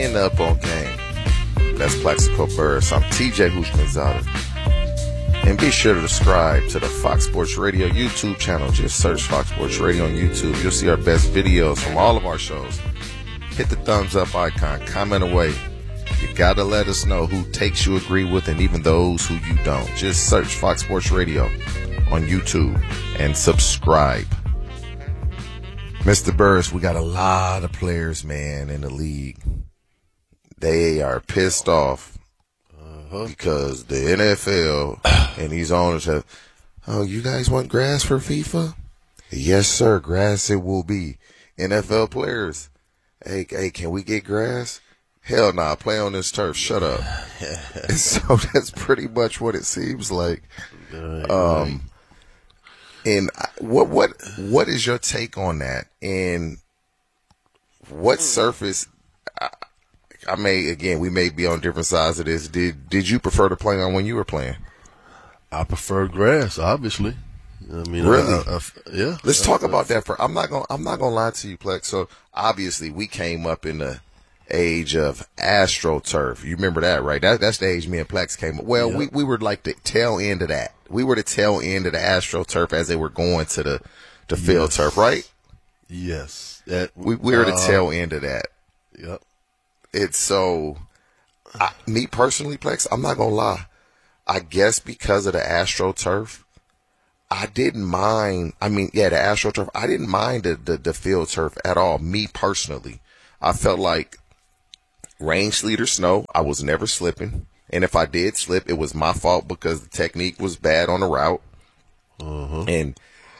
Up on game. That's Plaxico Burris. I'm TJ Hoosh Gonzalez. And be sure to subscribe to the Fox Sports Radio YouTube channel. Just search Fox Sports Radio on YouTube. You'll see our best videos from all of our shows. Hit the thumbs up icon. Comment away. You got to let us know who takes you agree with and even those who you don't. Just search Fox Sports Radio on YouTube and subscribe. Mr. Burris, we got a lot of players, man, in the league. They are pissed off because the NFL and these owners have, oh, you guys want grass for FIFA? Yes, sir, grass it will be. NFL players, hey, can we get grass? Hell nah, play on this turf, shut up. And so that's pretty much what it seems like. And what is your take on that? And what surface? We may be on different sides of this. Did you prefer to play on when you were playing? I prefer grass, obviously. I mean, really? Yeah. Let's talk about that. I'm not gonna lie to you, Plex. So obviously, we came up in the age of AstroTurf. You remember that, right? That's the age me and Plex came up. Well, yep. we were like the tail end of that. We were the tail end of the AstroTurf as they were going to the field turf, right? Yes. We were the tail end of that. Yep. It's so, me personally, Plex, I'm not going to lie. I guess because of the AstroTurf, I didn't mind. I mean, yeah, the AstroTurf, I didn't mind the field turf at all, me personally. I felt like rain, sleet, or snow, I was never slipping. And if I did slip, it was my fault because the technique was bad on the route. And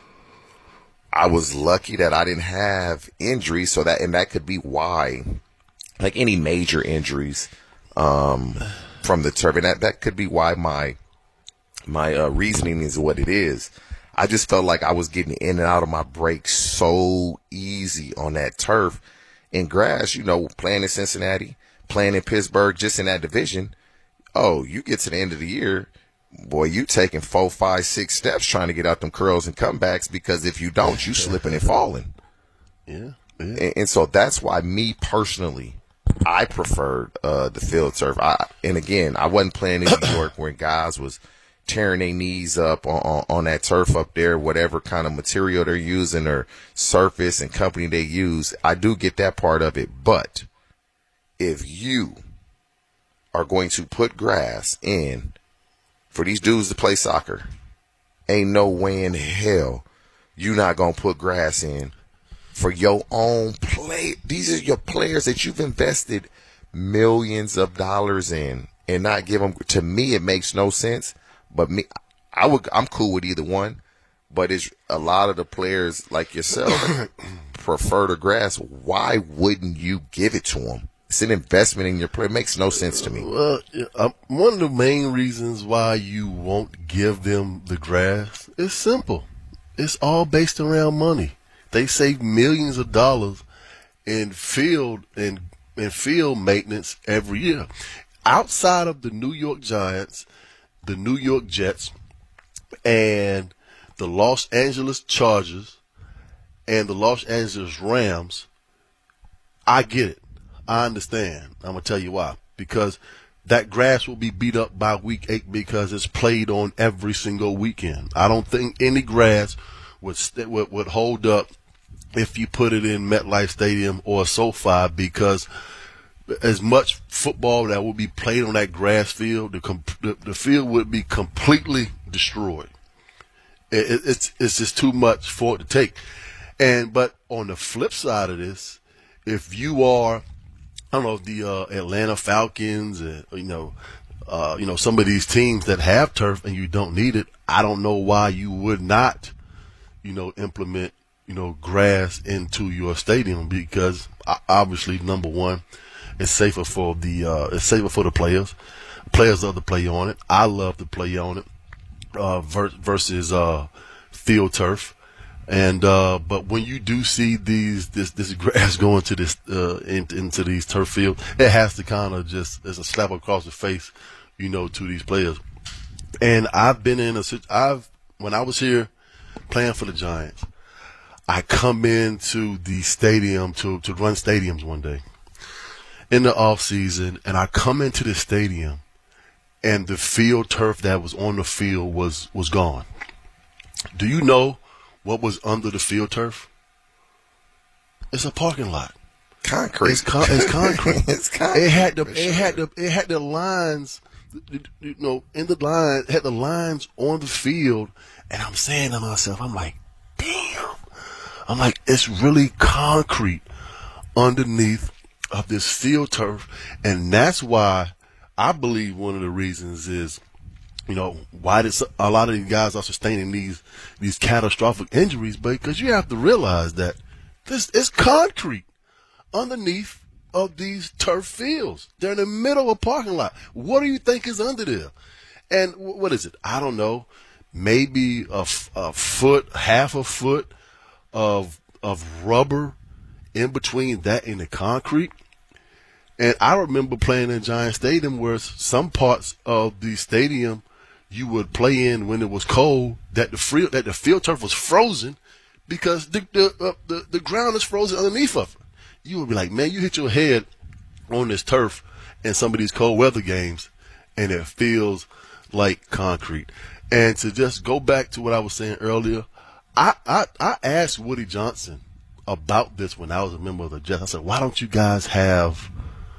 I was lucky that I didn't have injuries, and that could be why. Like any major injuries from the turf, and that could be why my reasoning is what it is. I just felt like I was getting in and out of my brakes so easy on that turf. In grass, playing in Cincinnati, playing in Pittsburgh, just in that division, you get to the end of the year, boy, you taking 4, 5, 6 steps trying to get out them curls and comebacks, because if you don't, you slipping and falling. Yeah. And so that's why me personally, I preferred the field turf. And again, I wasn't playing in New York where guys was tearing their knees up on that turf up there, whatever kind of material they're using or surface and company they use. I do get that part of it. But if you are going to put grass in for these dudes to play soccer, ain't no way in hell you not going to put grass in for your own play. These are your players that you've invested millions of dollars in, and not give them. To me, it makes no sense. But I'm cool with either one. But it's a lot of the players like yourself prefer the grass. Why wouldn't you give it to them? It's an investment in your player. It makes no sense to me. Well, one of the main reasons why you won't give them the grass is simple. It's all based around money. They save millions of dollars in field maintenance every year. Outside of the New York Giants, the New York Jets, and the Los Angeles Chargers, and the Los Angeles Rams, I get it. I understand. I'm going to tell you why. Because that grass will be beat up by week 8 because it's played on every single weekend. I don't think any grass would hold up if you put it in MetLife Stadium or SoFi, because as much football that would be played on that grass field, the field would be completely destroyed. It's just too much for it to take. But on the flip side of this, if you are, I don't know, the Atlanta Falcons, some of these teams that have turf and you don't need it, I don't know why you would not, implement, grass into your stadium, because obviously, number one, it's safer for the players. Players love to play on it. I love to play on it versus field turf. And but when you do see this grass going to into these turf fields, it has to kind of just, as a slap across the face, to these players. And I've been when I was here playing for the Giants, I come into the stadium to run stadiums one day. in the off season, and I come into the stadium, and the field turf that was on the field was gone. Do you know what was under the field turf? It's a parking lot. Concrete. It's concrete. It's concrete. It had the lines, you know, in the line, had the lines on the field, and I'm saying to myself, I'm like, damn. I'm like, it's really concrete underneath of this field turf, and that's why I believe one of the reasons is, you know, why did a lot of these guys are sustaining these catastrophic injuries, because you have to realize that this is concrete underneath of these turf fields. They're in the middle of a parking lot. What do you think is under there? And what is it? I don't know. Maybe a foot, half a foot of rubber in between that and the concrete. And I remember playing in Giant Stadium where some parts of the stadium you would play in when it was cold, that the field turf was frozen because the ground is frozen underneath of it. You would be like, man, you hit your head on this turf in some of these cold weather games, and it feels like concrete. And to just go back to what I was saying earlier, I asked Woody Johnson about this when I was a member of the Jets. I said, why don't you guys have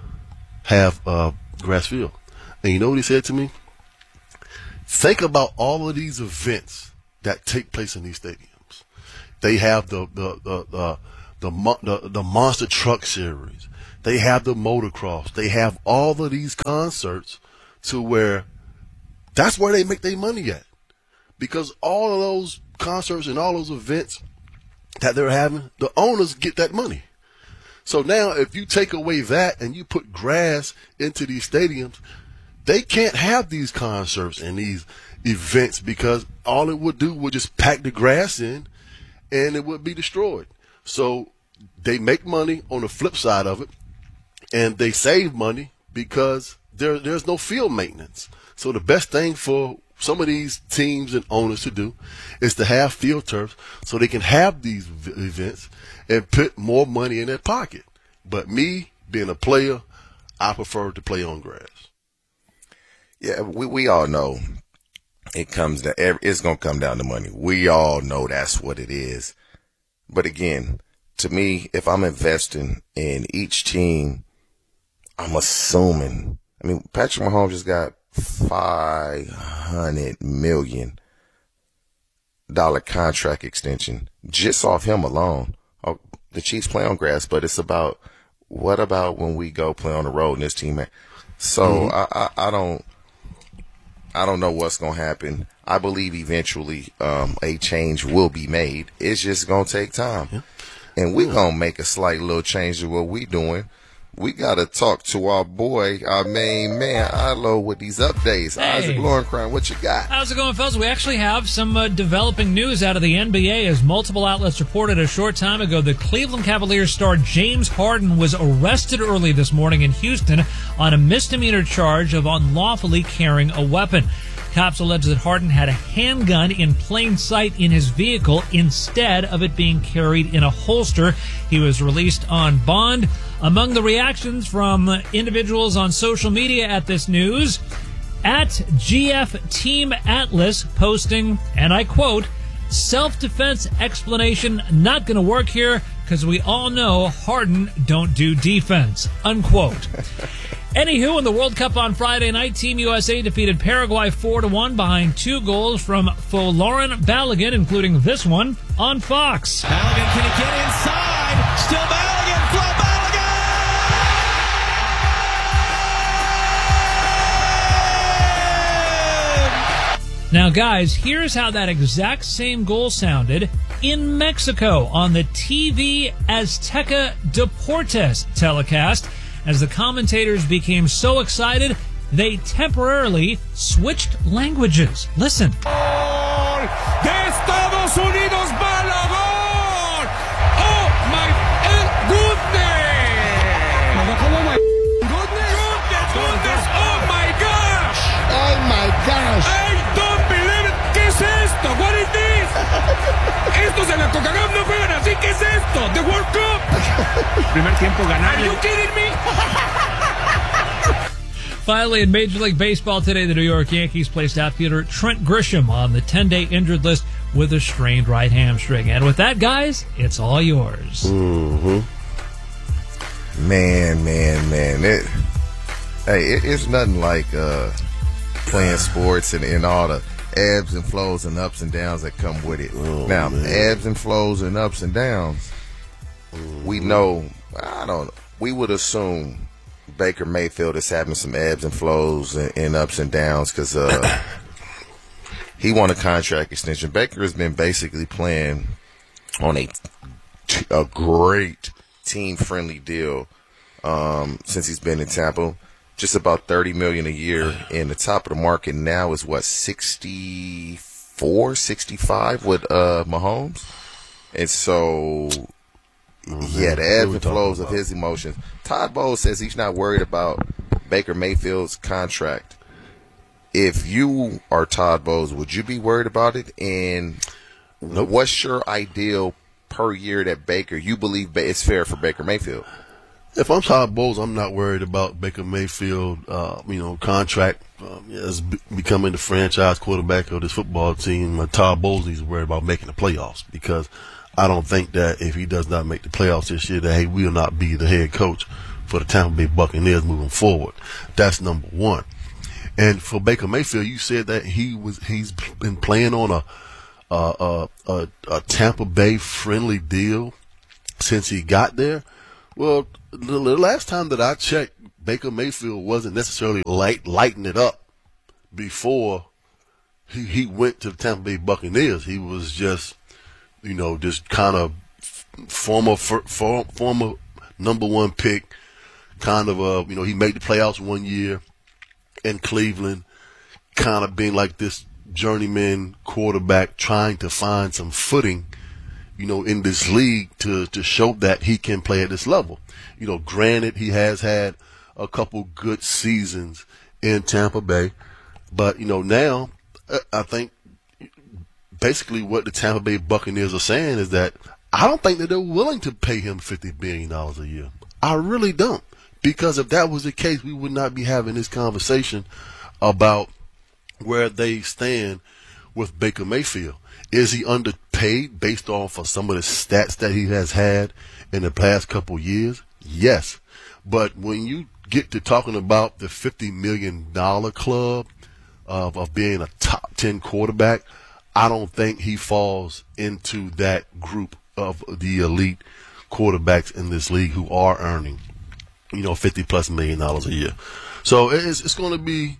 grass field? And you know what he said to me? Think about all of these events that take place in these stadiums. They have the monster truck series. They have the motocross. They have all of these concerts to where that's where they make their money at. Because all of those concerts and all those events that they're having, the owners get that money. So now if you take away that and you put grass into these stadiums, they can't have these concerts and these events because all it would do would just pack the grass in and it would be destroyed. So they make money on the flip side of it, and they save money because there's no field maintenance. So the best thing for some of these teams and owners to do is to have field turfs so they can have these events and put more money in their pocket. But me, being a player, I prefer to play on grass. Yeah, we all know it's going to come down to money. We all know that's what it is. But again, to me, if I'm investing in each team, I'm assuming, Patrick Mahomes just got $500 million contract extension just off him alone. Oh, the Chiefs play on grass, but it's about, what about when we go play on the road and this team? So I don't know what's going to happen. I believe eventually a change will be made. It's just going to take time. Yeah. And we're going to make a slight little change to what we're doing. We got to talk to our boy, our main man, Ilo, with these updates. Hey. Isaac Lowenkron, what you got? How's it going, fellas? We actually have some developing news out of the NBA, as multiple outlets reported a short time ago that Cleveland Cavaliers star James Harden was arrested early this morning in Houston on a misdemeanor charge of unlawfully carrying a weapon. Cops allege that Harden had a handgun in plain sight in his vehicle instead of it being carried in a holster. He was released on bond. Among the reactions from individuals on social media at this news, at GF Team Atlas posting, and I quote, "Self-defense explanation not going to work here because we all know Harden don't do defense," unquote. Anywho, in the World Cup on Friday night, Team USA defeated Paraguay 4-1 behind 2 goals from Folarin Balogun, including this one on Fox. Balogun, can he get inside? Still Balogun, Flo Balogun! Now, guys, here's how that exact same goal sounded in Mexico on the TV Azteca Deportes telecast. As the commentators became so excited, they temporarily switched languages. Listen. ¡Gol de Estados Unidos, Balogun! Oh my goodness! Goodness! Oh my gosh! Oh my gosh! I don't believe it! ¿Qué es esto? What is this? Estos en la CONCACAF no juegan así. ¿Qué es esto? esto? The World Cup. Primer tiempo ganar. Are you kidding me? Finally, in Major League Baseball today, the New York Yankees placed outfielder Trent Grisham on the 10-day injured list with a strained right hamstring. And with that, guys, it's all yours. Mm-hmm. Man. It's nothing like playing sports and all the ebbs and flows and ups and downs that come with it. Now, ebbs and flows and ups and downs, we know, we would assume Baker Mayfield is having some ebbs and flows and ups and downs because he won a contract extension. Baker has been basically playing on a great team-friendly deal since he's been in Tampa. Just about $30 million a year, and the top of the market now is what, 64, 65 with Mahomes, and so the ebbs and flows of his emotions. Todd Bowles says he's not worried about Baker Mayfield's contract. If you are Todd Bowles, would you be worried about it? And what's your ideal per year that Baker you believe it's fair for Baker Mayfield? If I'm Todd Bowles, I'm not worried about Baker Mayfield, contract as becoming the franchise quarterback of this football team. Todd Bowles needs to worry about making the playoffs, because I don't think that if he does not make the playoffs this year, that he will not be the head coach for the Tampa Bay Buccaneers moving forward. That's number one. And for Baker Mayfield, you said that he's been playing on a Tampa Bay friendly deal since he got there. Well, the last time that I checked, Baker Mayfield wasn't necessarily lighting it up before he went to the Tampa Bay Buccaneers. He was just, just kind of former number one pick, kind of he made the playoffs one year in Cleveland, kind of being like this journeyman quarterback trying to find some footing, in this league to show that he can play at this level. Granted, he has had a couple good seasons in Tampa Bay, but, now I think basically what the Tampa Bay Buccaneers are saying is that I don't think that they're willing to pay him $50 billion a year. I really don't. Because if that was the case, we would not be having this conversation about where they stand with Baker Mayfield. Is he underpaid based off of some of the stats that he has had in the past couple years? Yes. But when you get to talking about the $50 million club of being a top 10 quarterback, I don't think he falls into that group of the elite quarterbacks in this league who are earning, $50+ million a year. So it's going to be,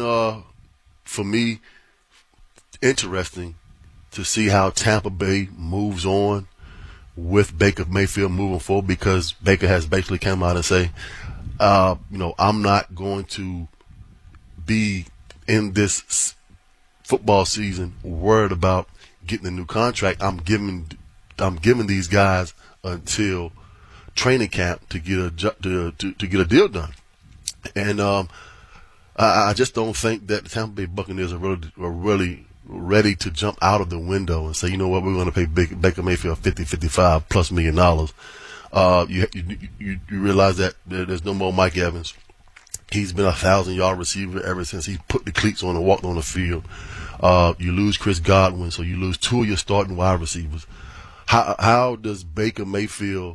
for me, interesting to see how Tampa Bay moves on with Baker Mayfield moving forward, because Baker has basically come out and say, I'm not going to be in this football season worried about getting a new contract. I'm giving these guys until training camp to get a deal done. And I just don't think that the Tampa Bay Buccaneers are really ready to jump out of the window and say, you know what, we're going to pay Baker Mayfield $55+ million. You realize that there's no more Mike Evans. He's been a 1,000-yard receiver ever since he put the cleats on and walked on the field. You lose Chris Godwin, so you lose two of your starting wide receivers. How does Baker Mayfield,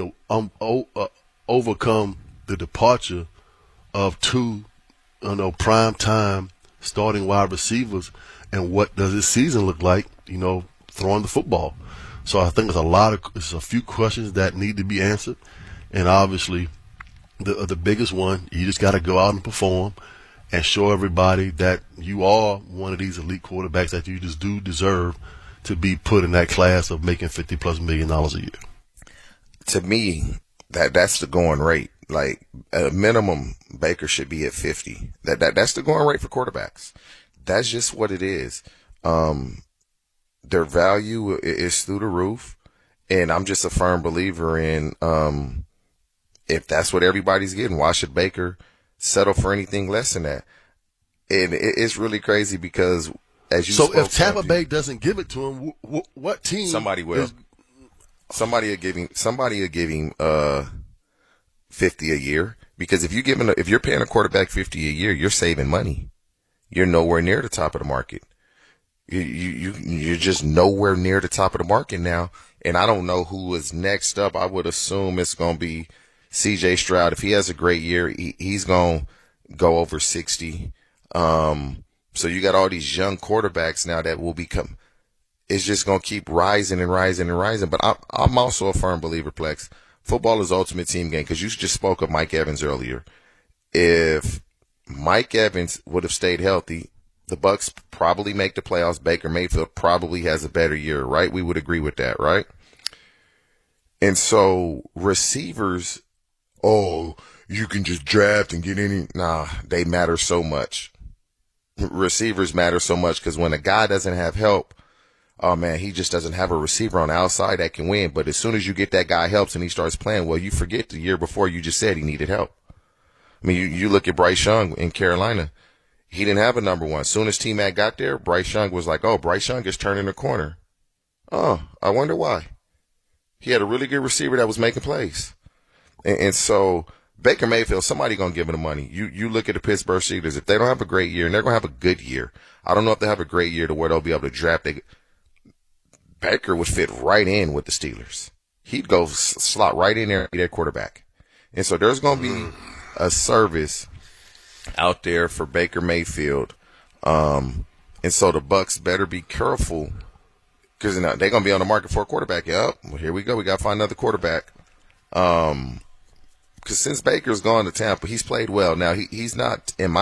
overcome the departure of two, prime time starting wide receivers, and what does his season look like, throwing the football? So I think there's a few questions that need to be answered, and obviously the biggest one, you just got to go out and perform and show everybody that you are one of these elite quarterbacks, that you just do deserve to be put in that class of making $50+ million a year. To me, that's the going rate. Like, at a minimum, Baker should be at 50. That's the going rate for quarterbacks. That's just what it is. Their value is through the roof, and I'm just a firm believer in if that's what everybody's getting, why should Baker settle for anything less than that? And it's really crazy because, as you so if Tampa Bay doesn't give it to him, what team? Somebody will. somebody will give him 50 a year, because if you're paying a quarterback 50 a year, you're saving money. You're nowhere near the top of the market. You're just nowhere near the top of the market now. And I don't know who is next up. I would assume it's going to be C.J. Stroud. If he has a great year, he's going to go over 60. So you got all these young quarterbacks now that will become. It's just going to keep rising and rising and rising. But I'm also a firm believer, Plex. Football is the ultimate team game, because you just spoke of Mike Evans earlier. If Mike Evans would have stayed healthy, the Bucs probably make the playoffs. Baker Mayfield probably has a better year, right? We would agree with that, right? And so receivers, you can just draft and get any. Nah, they matter so much. Receivers matter so much, because when a guy doesn't have help, oh man, he just doesn't have a receiver on the outside that can win. But as soon as you get that guy helps and he starts playing, well, you forget the year before you just said he needed help. I mean, you look at Bryce Young in Carolina. He didn't have a number one. As soon as T-Mac got there, Bryce Young was like, Bryce Young is turning the corner. Oh, I wonder why. He had a really good receiver that was making plays. And so Baker Mayfield, somebody going to give him the money. You look at the Pittsburgh Steelers. If they don't have a great year, and they're going to have a good year, I don't know if they have a great year to where they'll be able to draft. Baker would fit right in with the Steelers. He'd go slot right in there and be their quarterback. And so there's going to be a service out there for Baker Mayfield. And so the Bucs better be careful, because they're going to be on the market for a quarterback. Yep. Well, here we go. We got to find another quarterback. Because since Baker's gone to Tampa, he's played well. Now, he's not, in my